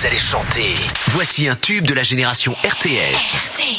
vous allez chanter. Voici un tube de la génération RTS.